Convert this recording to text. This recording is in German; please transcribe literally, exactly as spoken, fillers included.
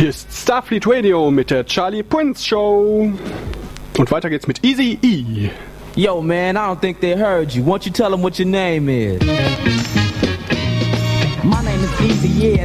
Hier ist Starfleet Radio mit der Charlie Prince Show. Und weiter geht's mit Easy E. Yo, man, I don't think they heard you. Won't you tell them what your name is? My name is Easy E.